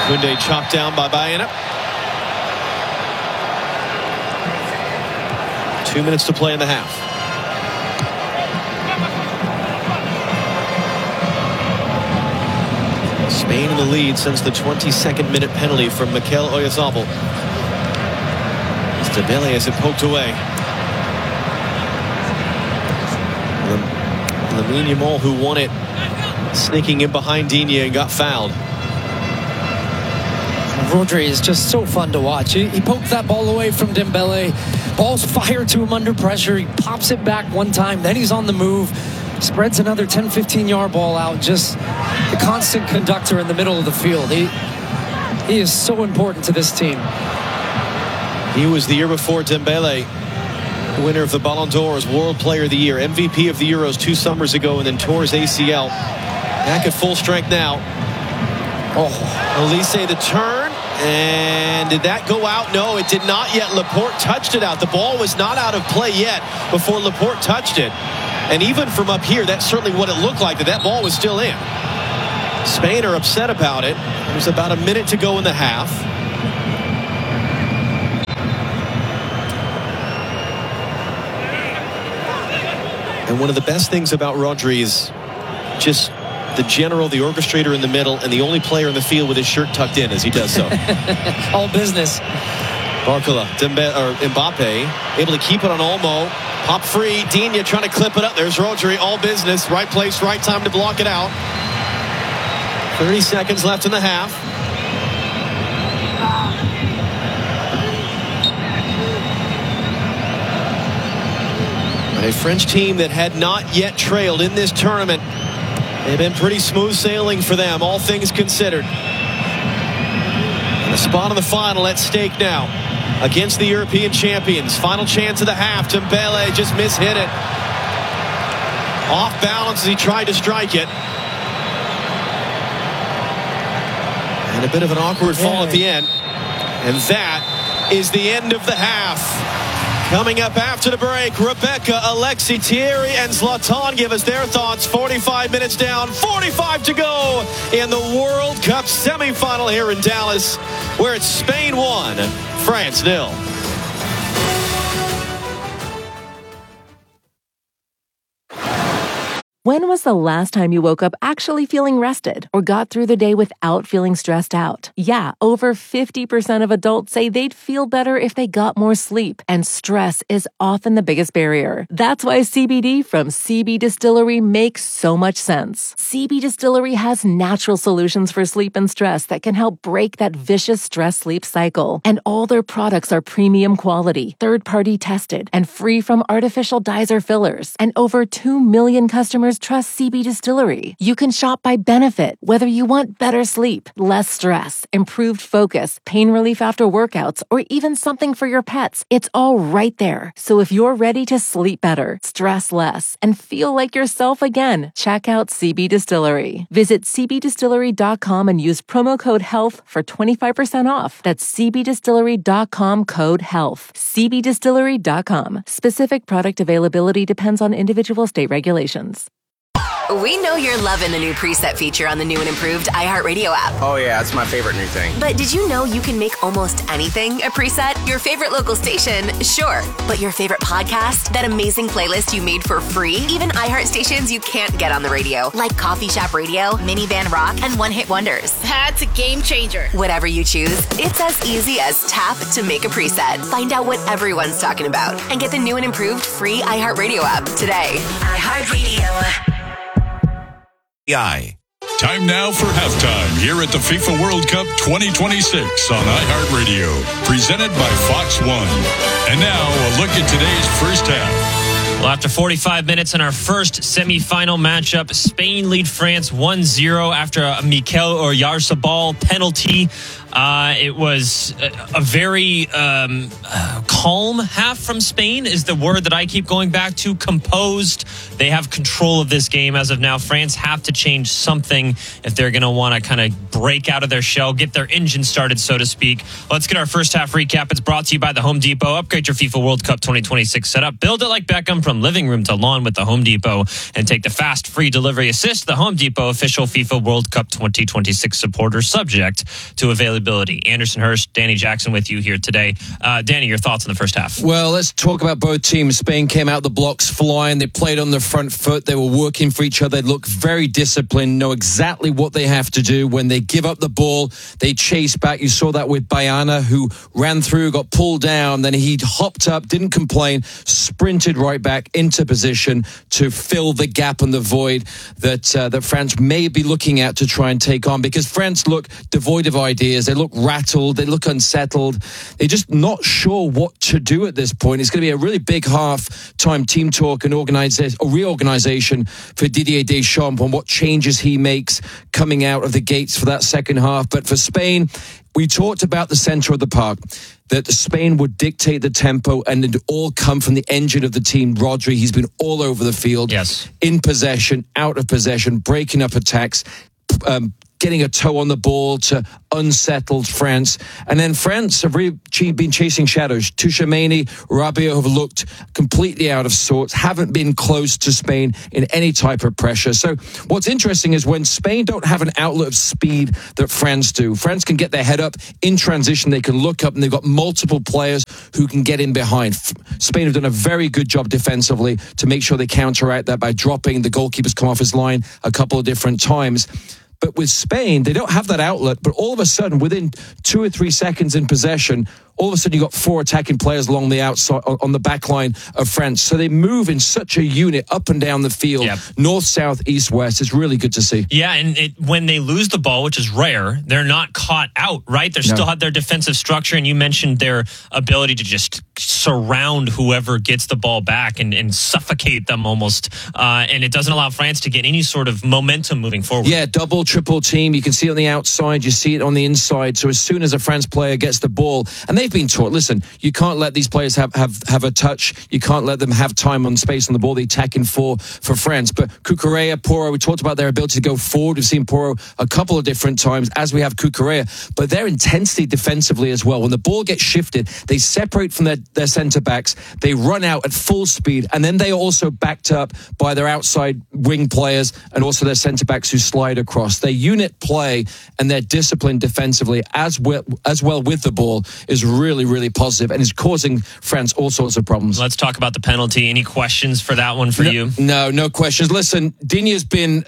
Koundé chopped down by Baena. 2 minutes to play in the half. Spain in the lead since the 22nd minute penalty from Mikel Oyarzabal. Dembele has it poked away. Lamine Yamal, who won it, sneaking in behind Digne and got fouled. Rodri is just so fun to watch. He poked that ball away from Dembele. Ball's fired to him under pressure. He pops it back one time. Then he's on the move. Spreads another 10-15 yard ball out. Just the constant conductor in the middle of the field. He is so important to this team. He was the year before Dembele, winner of the Ballon d'Or, World Player of the Year, MVP of the Euros 2 summers ago, and then tore his ACL. Back at full strength now. Olise the turn, and did that go out? No, it did not yet. Laporte touched it out. The ball was not out of play yet before Laporte touched it. And even from up here, that's certainly what it looked like, that ball was still in. Spain are upset about it. There's about a minute to go in the half. And one of the best things about Rodri is just the general, the orchestrator in the middle, and the only player in the field with his shirt tucked in as he does so. All business. Barcola, Mbappe, able to keep it on Olmo. Pop free, Digne trying to clip it up. There's Rodri, all business. Right place, right time to block it out. 30 seconds left in the half. A French team that had not yet trailed in this tournament. They've been pretty smooth sailing for them, all things considered. And a spot in the final at stake now against the European champions. Final chance of the half. Dembele just mishit it. Off balance as he tried to strike it. And a bit of an awkward fall at the end. And that is the end of the half. Coming up after the break, Rebecca, Alexi, Thierry, and Zlatan give us their thoughts. 45 minutes down, 45 to go in the World Cup semifinal here in Dallas, where it's Spain 1, France 0. When was the last time you woke up actually feeling rested or got through the day without feeling stressed out? Yeah, over 50% of adults say they'd feel better if they got more sleep, and stress is often the biggest barrier. That's why CBD from CB Distillery makes so much sense. CB Distillery has natural solutions for sleep and stress that can help break that vicious stress-sleep cycle. And all their products are premium quality, third-party tested, and free from artificial dyes or fillers. And over 2 million customers trust CB Distillery. You can shop by benefit, whether you want better sleep, less stress, improved focus, pain relief after workouts, or even something for your pets. It's all right there. So if you're ready to sleep better, stress less, and feel like yourself again, check out CB Distillery. Visit cbdistillery.com and use promo code HEALTH for 25% off. That's cbdistillery.com, code HEALTH. cbdistillery.com. Specific product availability depends on individual state regulations. We know you're loving the new preset feature on the new and improved iHeartRadio app. Oh yeah, it's my favorite new thing. But did you know you can make almost anything a preset? Your favorite local station, sure. But your favorite podcast? That amazing playlist you made for free? Even iHeart stations you can't get on the radio, like Coffee Shop Radio, Minivan Rock, and One Hit Wonders. That's a game changer. Whatever you choose, it's as easy as tap to make a preset. Find out what everyone's talking about and get the new and improved free iHeartRadio app today. iHeartRadio. Time now for halftime here at the FIFA World Cup 2026 on iHeartRadio, presented by Fox One. And now a look at today's first half. Well, after 45 minutes in our first semifinal matchup, Spain lead France 1-0 after a Mikel Oyarzabal penalty. It was a very calm half from Spain is the word that I keep going back to. Composed. They have control of this game as of now. France have to change something if they're going to want to kind of break out of their shell, get their engine started, so to speak. Let's get our first half recap. It's brought to you by the Home Depot. Upgrade your FIFA World Cup 2026 setup. Build it like Beckham from living room to lawn with the Home Depot. And take the fast, free delivery assist. The Home Depot official FIFA World Cup 2026 supporter, subject to availability. Anderson Hurst, Danny Jackson with you here today. Danny, your thoughts on the first half? Well, let's talk about both teams. Spain came out the blocks flying. They played on the front foot. They were working for each other. They look very disciplined, know exactly what they have to do. When they give up the ball, they chase back. You saw that with Bayana, who ran through, got pulled down. Then he hopped up, didn't complain, sprinted right back into position to fill the gap and the void that France may be looking at to try and take on. Because France look devoid of ideas. They look rattled. They look unsettled. They're just not sure what to do at this point. It's going to be a really big half-time team talk and reorganization for Didier Deschamps on what changes he makes coming out of the gates for that second half. But for Spain, we talked about the center of the park, that Spain would dictate the tempo and it all come from the engine of the team. Rodri, he's been all over the field, yes, in possession, out of possession, breaking up attacks, getting a toe on the ball to unsettled France. And then France have really been chasing shadows. Tchouaméni, Rabiot have looked completely out of sorts, haven't been close to Spain in any type of pressure. So what's interesting is when Spain don't have an outlet of speed that France do, France can get their head up in transition, they can look up, and they've got multiple players who can get in behind. Spain have done a very good job defensively to make sure they counteract that by dropping the goalkeepers come off his line a couple of different times. But with Spain, they don't have that outlet, but all of a sudden, within 2 or 3 seconds in possession, all of a sudden you've got 4 attacking players along the outside, on the back line of France. So they move in such a unit up and down the field, yep, north, south, east, west. It's really good to see. Yeah, and when they lose the ball, which is rare, they're not caught out, right? They still have their defensive structure, and you mentioned their ability to just surround whoever gets the ball back and suffocate them almost. And it doesn't allow France to get any sort of momentum moving forward. Yeah, double, triple team. You can see it on the outside, you see it on the inside. So as soon as a France player gets the ball, and they've been taught, listen, you can't let these players have a touch. You can't let them have time on space on the ball. They attack in for France. But Cucurella, Porro, we talked about their ability to go forward. We've seen Porro a couple of different times, as we have Cucurella. But their intensity defensively as well. When the ball gets shifted, they separate from their centre-backs. They run out at full speed. And then they are also backed up by their outside wing players and also their centre-backs who slide across. Their unit play and their discipline defensively as well with the ball is really, really positive and is causing France all sorts of problems. Let's talk about the penalty. Any questions for that one for you? No questions. Listen, Digne's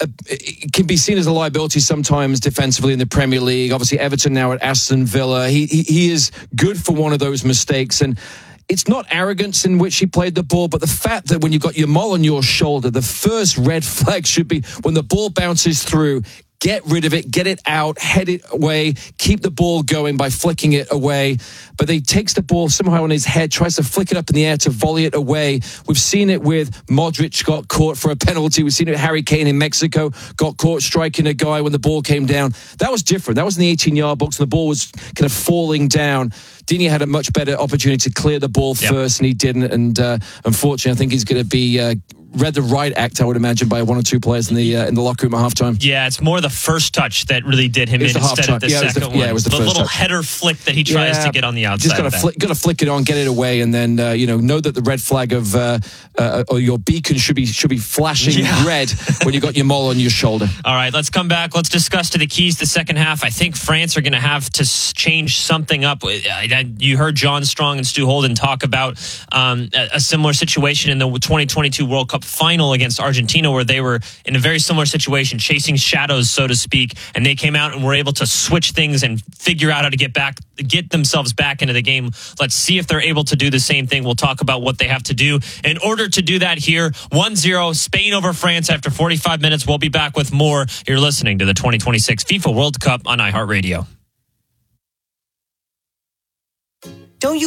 can be seen as a liability sometimes defensively in the Premier League. Obviously, Everton now at Aston Villa. He is good for one of those mistakes, and it's not arrogance in which he played the ball, but the fact that when you've got Yamal on your shoulder, the first red flag should be when the ball bounces through, get rid of it, get it out, head it away, keep the ball going by flicking it away. But he takes the ball somehow on his head, tries to flick it up in the air to volley it away. We've seen it with Modric got caught for a penalty. We've seen it with Harry Kane in Mexico, got caught striking a guy when the ball came down. That was different. That was in the 18-yard box, and the ball was kind of falling down. Digne had a much better opportunity to clear the ball first, and he didn't. And unfortunately, I think he's going to be read the right act, I would imagine, by 1 or 2 players in the locker room at halftime. Yeah, it's more the first touch that really did him in instead of the second one. Yeah, it was the first little touch. Header flick that he tries to get on the outside. Just got to flick it on, get it away, and then know that the red flag of or your beacon should be flashing red when you got your Yamal on your shoulder. All right, let's come back. Let's discuss to the keys the second half. I think France are going to have to change something up. You heard John Strong and Stu Holden talk about a similar situation in the 2022 World Cup final against Argentina, where they were in a very similar situation, chasing shadows, so to speak, and they came out and were able to switch things and figure out how to get themselves back into the game. Let's see if they're able to do the same thing. We'll talk about what they have to do in order to do that here. 1-0 Spain over France after 45 minutes. We'll be back with more. You're listening to the 2026 FIFA World Cup on iHeartRadio. Don't you wish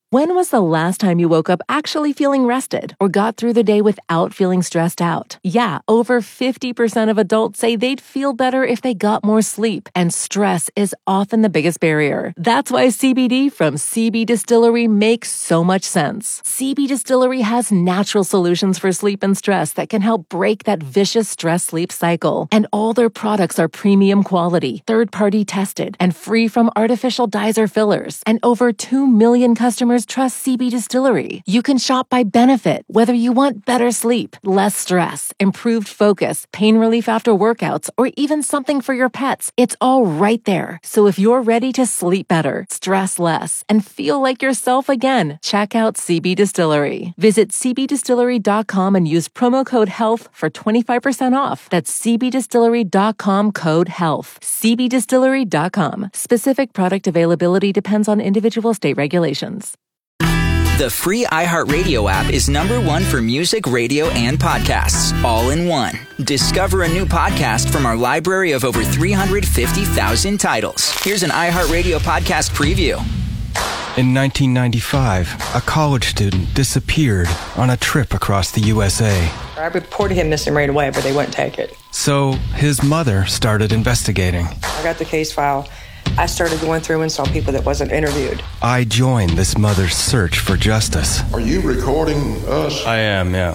When was the last time you woke up actually feeling rested or got through the day without feeling stressed out? Yeah, over 50% of adults say they'd feel better if they got more sleep, and stress is often the biggest barrier. That's why CBD from CB Distillery makes so much sense. CB Distillery has natural solutions for sleep and stress that can help break that vicious stress-sleep cycle. And all their products are premium quality, third-party tested, and free from artificial dyes or fillers. And over 2 million customers trust CB Distillery. You can shop by benefit, whether you want better sleep, less stress, improved focus, pain relief after workouts, or even something for your pets. It's all right there. So if you're ready to sleep better, stress less, and feel like yourself again, check out CB Distillery. Visit cbdistillery.com and use promo code HEALTH for 25% off. That's cbdistillery.com code HEALTH. cbdistillery.com. Specific product availability depends on individual state regulations. The free iHeartRadio app is #1 for music, radio, and podcasts, all in one. Discover a new podcast from our library of over 350,000 titles. Here's an iHeartRadio podcast preview. In 1995, a college student disappeared on a trip across the USA. I reported him missing right away, but they wouldn't take it. So his mother started investigating. I got the case file. I started going through and saw people that wasn't interviewed. I joined this mother's search for justice. Are you recording us? I am, yeah.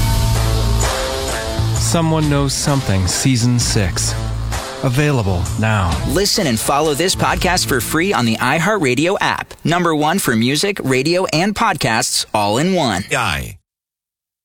Someone Knows Something, Season 6. Available now. Listen and follow this podcast for free on the iHeartRadio app. #1 for music, radio, and podcasts, all in one. Guy.